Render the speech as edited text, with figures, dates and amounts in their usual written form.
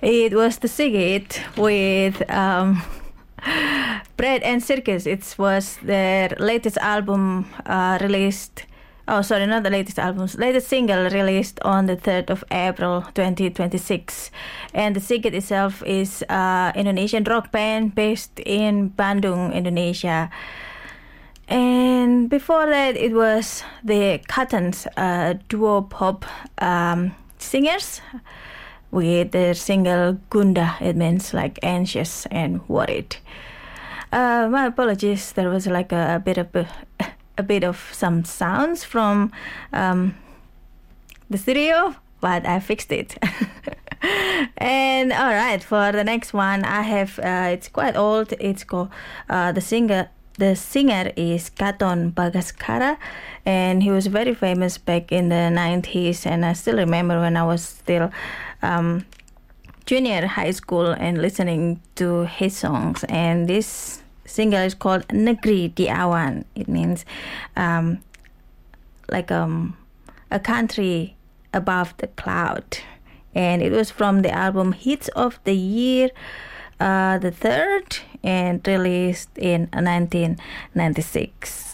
It was the Sigit with Bread and Circus. It was their latest album released. Oh, sorry, not the latest album. Latest single released on the 3rd of April 2026. And the Sigit itself is Indonesian rock band based in Bandung, Indonesia. And before that, it was the Cottons, duo pop singers with their single Gunda. It means like anxious and worried. My apologies. There was like a bit of some sounds from the studio, but I fixed it. And all right, for the next one, I have it's quite old. It's called the singer is Katon Bagaskara, and he was very famous back in the 90s. And I still remember when I was still junior high school and listening to his songs. And this single is called Negeri di Awan. It means like a country above the cloud. And it was from the album Hits of the Year, the third, and released in 1996.